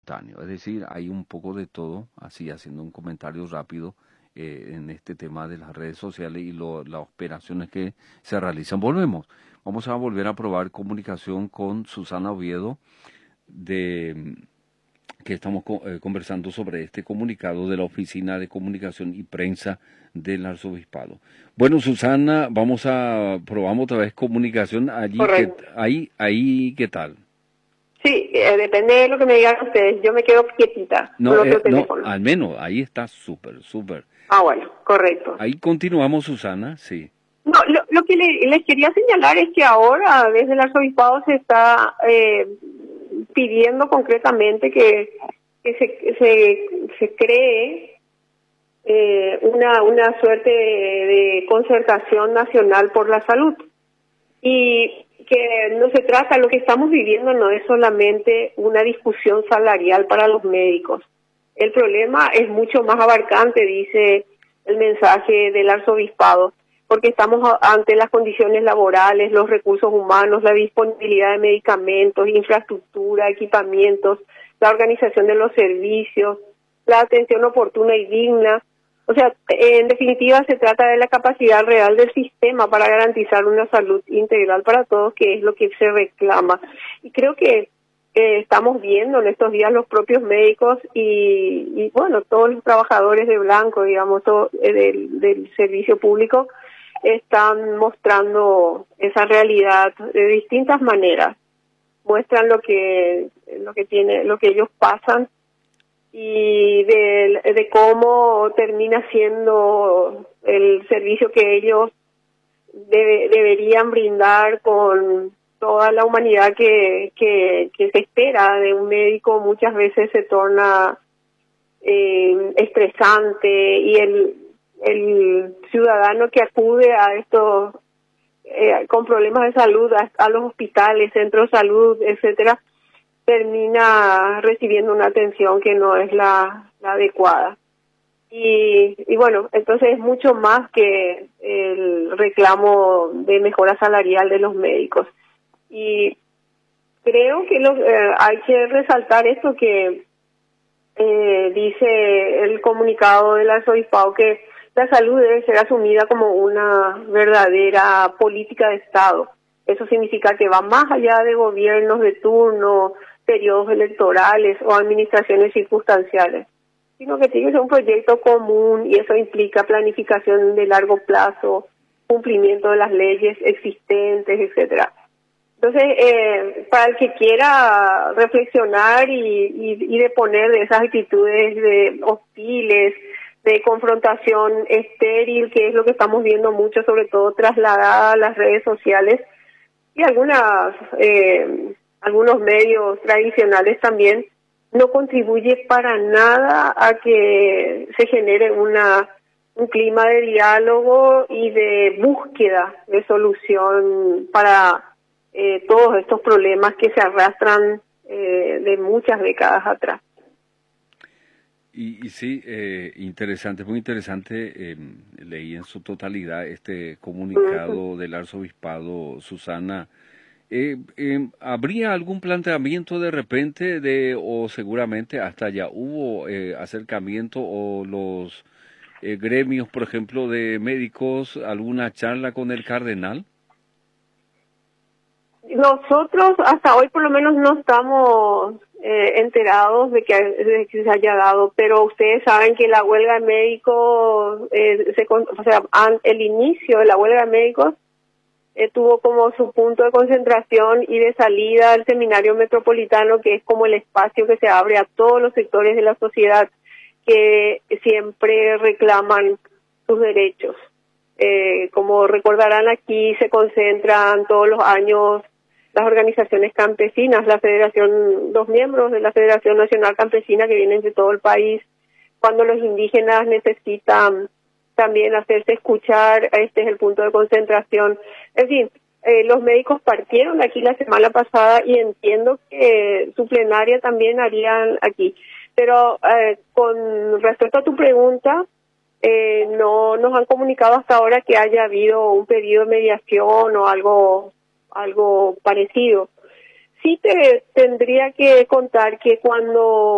simultáneo. Es decir, hay un poco de todo, así haciendo un comentario rápido en este tema de las redes sociales y las operaciones que se realizan. Vamos a volver a probar comunicación con Susana Oviedo de que estamos conversando sobre este comunicado de la Oficina de Comunicación y Prensa del Arzobispado. Bueno, Susana, probamos otra vez comunicación allí. Correcto. Ahí, ¿qué tal? Sí, depende de lo que me digan ustedes. Yo me quedo quietita No, con otro no, teléfono. al menos ahí está súper, súper. Ah, bueno, correcto. Ahí continuamos, Susana, sí. No, lo que les quería señalar es que ahora desde el arzobispado se está pidiendo concretamente que se cree una suerte de concertación nacional por la salud. Y que no se trata, lo que estamos viviendo no es solamente una discusión salarial para los médicos. El problema es mucho más abarcante, dice el mensaje del arzobispado, porque estamos ante las condiciones laborales, los recursos humanos, la disponibilidad de medicamentos, infraestructura, equipamientos, la organización de los servicios, la atención oportuna y digna. O sea, en definitiva se trata de la capacidad real del sistema para garantizar una salud integral para todos, que es lo que se reclama. Y creo que estamos viendo en estos días los propios médicos y bueno, todos los trabajadores de blanco, digamos, del servicio público, están mostrando esa realidad de distintas maneras. Muestran lo que ellos pasan y de cómo termina siendo el servicio que ellos deberían brindar con toda la humanidad que se espera de un médico. Muchas veces se torna estresante y el ciudadano que acude a estos con problemas de salud a los hospitales, centros de salud, etcétera, termina recibiendo una atención que no es la adecuada. Y bueno, entonces es mucho más que el reclamo de mejora salarial de los médicos. Y creo que hay que resaltar esto que dice el comunicado del arzobispado, que la salud debe ser asumida como una verdadera política de Estado. Eso significa que va más allá de gobiernos de turno, periodos electorales o administraciones circunstanciales, sino que tiene que ser un proyecto común, y eso implica planificación de largo plazo, cumplimiento de las leyes existentes, etcétera. Entonces, para el que quiera reflexionar y deponer de esas actitudes de hostiles, de confrontación estéril, que es lo que estamos viendo mucho, sobre todo trasladada a las redes sociales y algunos medios tradicionales también, no contribuye para nada a que se genere un clima de diálogo y de búsqueda de solución para todos estos problemas que se arrastran de muchas décadas atrás. Y sí, interesante, muy interesante. Leí en su totalidad este comunicado del arzobispado, Susana. ¿Habría algún planteamiento de repente o seguramente hasta ya hubo acercamiento o los gremios, por ejemplo, de médicos, alguna charla con el cardenal? Nosotros hasta hoy por lo menos no estamos enterados de que se haya dado, pero ustedes saben que la huelga de médicos, el inicio de la huelga de médicos tuvo como su punto de concentración y de salida el seminario metropolitano, que es como el espacio que se abre a todos los sectores de la sociedad que siempre reclaman sus derechos. Como recordarán, aquí se concentran todos los años las organizaciones campesinas, los miembros de la Federación Nacional Campesina, que vienen de todo el país. Cuando los indígenas necesitan también hacerse escuchar, este es el punto de concentración. En fin, los médicos partieron aquí la semana pasada y entiendo que su plenaria también harían aquí. Pero con respecto a tu pregunta, no nos han comunicado hasta ahora que haya habido un pedido de mediación o algo parecido. Sí te tendría que contar que cuando